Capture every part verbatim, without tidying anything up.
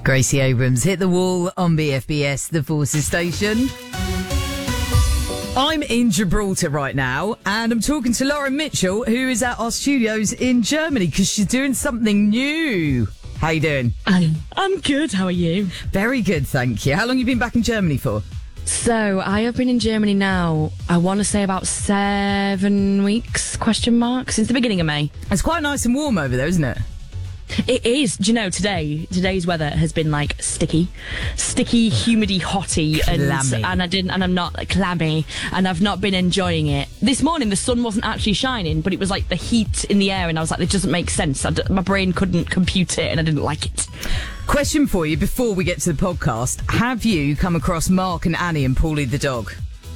Gracie Abrams hit the wall on B F B S, the Forces Station. I'm in Gibraltar right now, and I'm talking to Lauren Mitchell, who is at our studios in Germany, because she's doing something new. How you doing? I'm, I'm good. How are you? Very good, thank you. How long have you been back in Germany for? So, I have been in Germany now, I want to say about seven weeks, question mark, since the beginning of May. It's quite nice and warm over there, isn't it? It is. Do you know, today, today's weather has been like sticky, sticky, humidy, hotty, and Clammy. and I didn't, and I'm not like, clammy, and I've not been enjoying it. This morning, the sun wasn't actually shining, but it was like the heat in the air, and I was like, it doesn't make sense. I d- my brain couldn't compute it, and I didn't like it. Question for you before we get to the podcast. Have you come across Mark and Annie and Paulie the dog?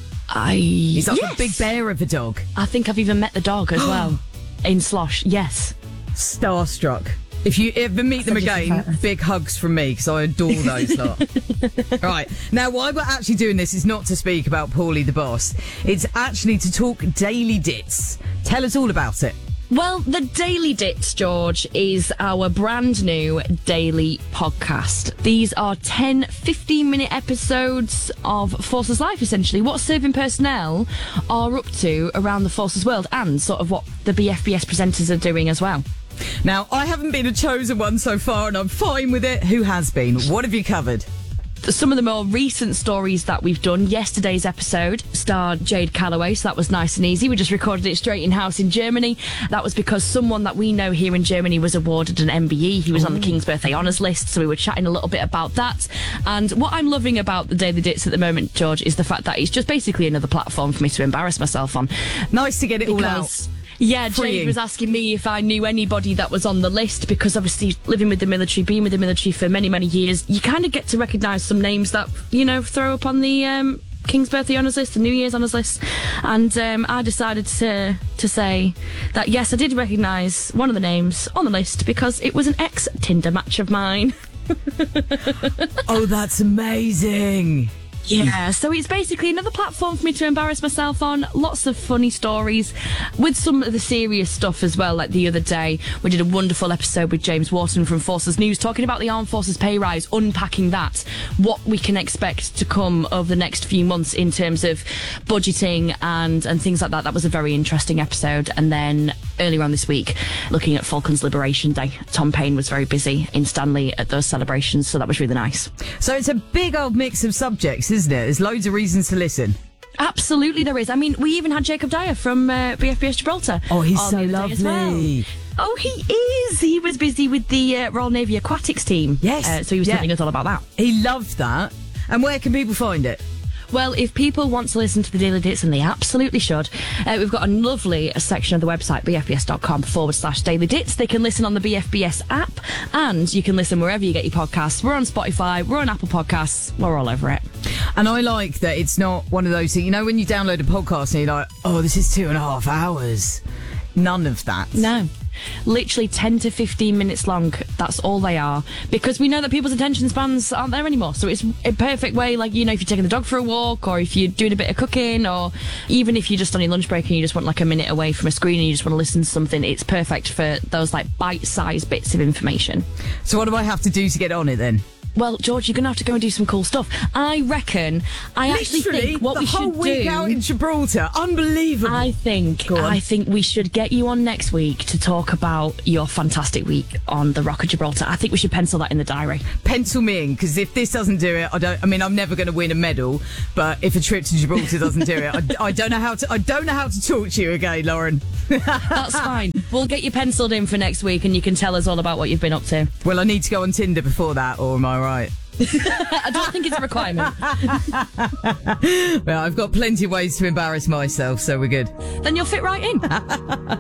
I. He's like yes. a big bear of a dog. I think I've even met the dog as well in Slosh. Yes. Starstruck. If you ever meet them again, big hugs from me, because I adore those lot. Right. Now, why we're actually doing this is not to speak about Paulie the boss. It's actually to talk Daily Dits. Tell us all about it. Well, the Daily Dits, George, is our brand new daily podcast. These are ten fifteen-minute episodes of Forces Life, essentially. What serving personnel are up to around the Forces world, and sort of what the B F B S presenters are doing as well. Now, I haven't been a chosen one so far, and I'm fine with it. Who has been? What have you covered? Some of the more recent stories that we've done. Yesterday's episode starred Jade Calloway, so that was nice and easy. We just recorded it straight in-house in Germany. That was because someone that we know here in Germany was awarded an M B E. He was Ooh. on the King's Birthday Honours list, so we were chatting a little bit about that. And what I'm loving about the Daily Dits at the moment, George, is the fact that it's just basically another platform for me to embarrass myself on. Nice to get it because all out. Yeah, Freeing. Jade was asking me if I knew anybody that was on the list, because obviously living with the military, being with the military for many, many years, you kind of get to recognise some names that, you know, throw up on the um, King's Birthday Honours list, the New Year's Honours list. And um, I decided to to say that, yes, I did recognise one of the names on the list because it was an ex-Tinder match of mine. Oh, that's amazing. Yeah, so it's basically another platform for me to embarrass myself on. Lots of funny stories with some of the serious stuff as well. Like the other day, we did a wonderful episode with James Wharton from Forces News talking about the Armed Forces pay rise, unpacking that, what we can expect to come over the next few months in terms of budgeting and, and things like that. That was a very interesting episode. And then earlier on this week, looking at Falklands Liberation Day, Tom Paine was very busy in Stanley at those celebrations, so that was really nice. So it's a big old mix of subjects, isn't it? There's loads of reasons to listen. Absolutely there is. I mean, we even had Jacob Dyer from uh, B F B S Gibraltar. Oh, he's on so the other day as lovely. well. Oh, he is. He was busy with the uh, Royal Navy Aquatics team. Yes. Uh, so he was yeah. telling us all about that. He loved that. And where can people find it? Well, if people want to listen to the Daily Dits, and they absolutely should, uh, we've got a lovely section of the website, bfbs.com forward slash Daily Dits. They can listen on the B F B S app, and you can listen wherever you get your podcasts. We're on Spotify, we're on Apple Podcasts, we're all over it. And I like that it's not one of those things, you know, when you download a podcast and you're like, oh, this is two and a half hours. None of that. No. Literally ten to fifteen minutes long. That's all they are. Because we know that people's attention spans aren't there anymore. So it's a perfect way, like, you know, if you're taking the dog for a walk, or if you're doing a bit of cooking, or even if you're just on your lunch break and you just want like a minute away from a screen and you just want to listen to something, it's perfect for those like bite-sized bits of information. So what do I have to do to get on it then? Well, George, you're going to have to go and do some cool stuff. I reckon, I actually Literally, think what the we whole should week do... out in Gibraltar. Unbelievable. I think, Go on. I think we should get you on next week to talk about your fantastic week on the Rock of Gibraltar. I think we should pencil that in the diary. Pencil me in, because if this doesn't do it, I don't. I mean, I'm never going to win a medal. But if a trip to Gibraltar doesn't do it, I, I don't know how to. I don't know how to talk to you again, Lauren. That's fine. We'll get you penciled in for next week, and you can tell us all about what you've been up to. Well, I need to go on Tinder before that, or am I right? I don't think it's a requirement. Well, I've got plenty of ways to embarrass myself, so we're good. Then you'll fit right in.